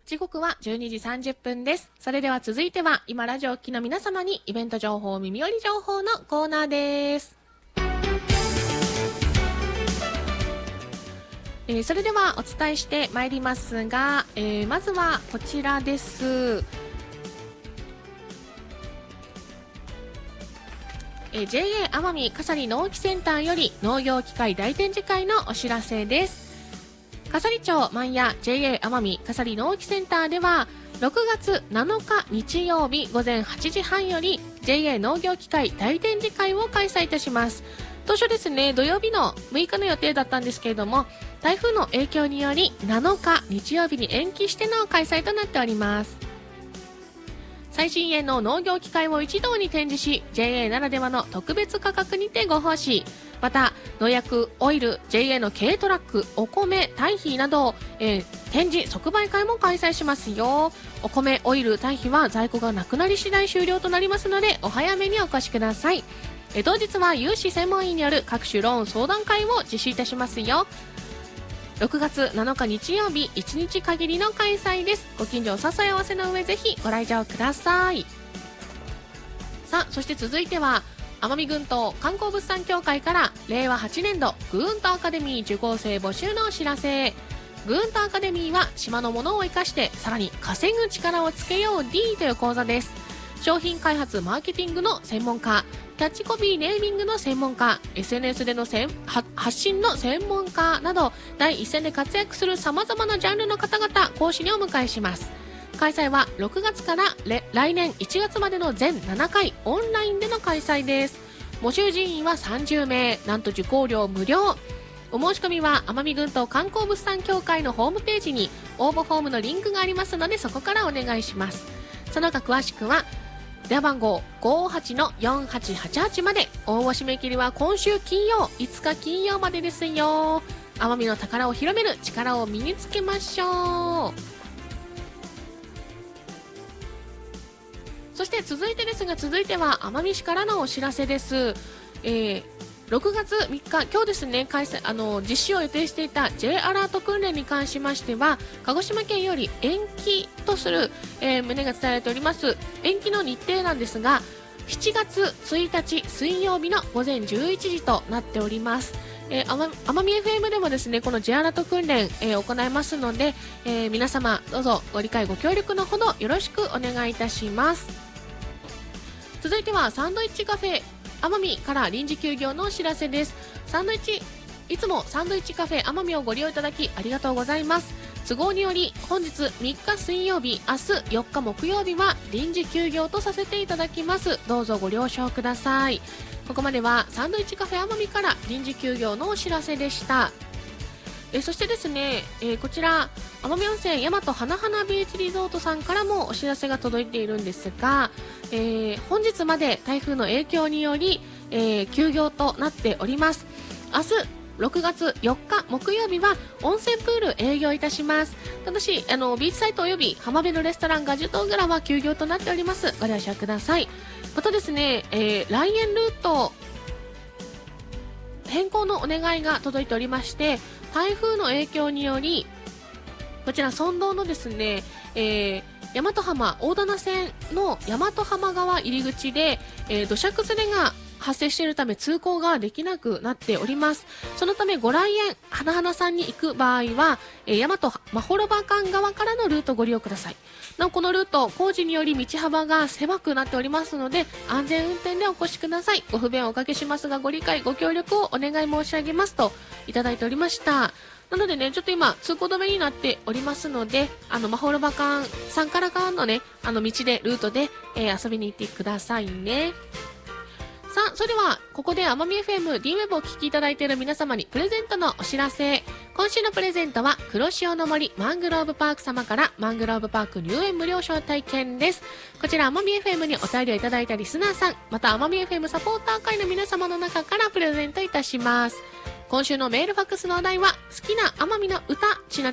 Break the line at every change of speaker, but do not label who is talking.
時刻は12時30分です。それでは続いては、今ラジオを聴きの皆様にイベント情報、耳寄り情報のコーナーです。それではお伝えしてまいりますが、まずはこちらです。JA 奄美笠利農機センターより農業機械大展示会のお知らせです。笠利町万屋 JA 奄美笠利農機センターでは6月7日日曜日午前8時半より JA 農業機械大展示会を開催いたします。当初ですね、土曜日の6日の予定だったんですけれども、台風の影響により7日日曜日に延期しての開催となっております。最新鋭の農業機械を一堂に展示し、 JA ならではの特別価格にてご奉仕。また農薬、オイル、 JA の軽トラック、お米、堆肥など、展示即売会も開催しますよ。お米、オイル、堆肥は在庫がなくなり次第終了となりますので、お早めにお越しください。当日は融資専門員による各種ローン相談会を実施いたしますよ。6月7日日曜日1日限りの開催です。ご近所お誘い合わせの上、ぜひご来場ください。さあ、そして続いては奄美群島観光物産協会から令和8年度グーンとアカデミー受講生募集のお知らせ。グーンとアカデミーは島のものを生かしてさらに稼ぐ力をつけよう D という講座です。商品開発マーケティングの専門家、キャッチコピーネーミングの専門家、 SNS での発信の専門家など第一線で活躍するさまざまなジャンルの方々講師にお迎えします。開催は6月から来年1月までの全7回オンラインでの開催です。募集人員は30名、なんと受講料無料。お申し込みは奄美群島観光物産協会のホームページに応募フォームのリンクがありますので、そこからお願いします。その他詳しくは電話番号 58-4888 まで。応募締め切りは今週金曜5日金曜までですよ。奄美の宝を広める力を身につけましょう。そして続いては奄美市からのお知らせです。6月3日、今日ですね、実施を予定していた J アラート訓練に関しましては、鹿児島県より延期とする、旨が伝えられております。延期の日程なんですが、7月1日水曜日の午前11時となっております。奄美 FM でもですね、この J アラート訓練、行いますので、皆様どうぞご理解ご協力のほどよろしくお願いいたします。続いてはサンドイッチカフェ奄美から臨時休業のお知らせです。いつもサンドイッチカフェ奄美をご利用いただきありがとうございます。都合により本日3日水曜日、明日4日木曜日は臨時休業とさせていただきます。どうぞご了承ください。ここまではサンドイッチカフェ奄美から臨時休業のお知らせでした。そしてですね、こちら奄美温泉大和花々ビーチリゾートさんからもお知らせが届いているんですが、本日まで台風の影響により、休業となっております。明日6月4日木曜日は温泉プール営業いたします。ただしビーチサイトおよび浜辺のレストランガジュトーグラは休業となっております。ご了承ください。またですね、来園ルート変更のお願いが届いておりまして、台風の影響によりこちら村道のですね、大和浜大棚線の大和浜川入り口で、土砂崩れが発生しているため通行ができなくなっております。そのためご来園花々さんに行く場合は、大和まほろば間側からのルートをご利用ください。なおこのルート工事により道幅が狭くなっておりますので、安全運転でお越しください。ご不便をおかけしますがご理解ご協力をお願い申し上げますといただいておりました。なのでね、ちょっと今通行止めになっておりますので、まほろば間さんから側のね、道でルートで、遊びに行ってくださいね。さあ、それではここで奄美 FM D ウェブを聞きいただいている皆様にプレゼントのお知らせ。今週のプレゼントは黒潮の森マングローブパーク様からマングローブパーク入園無料招待券です。こちら奄美 FM にお便りをいただいたリスナーさん、また奄美 FM サポーター会の皆様の中からプレゼントいたします。今週のメールファックスのお題は好きな奄美の歌ちな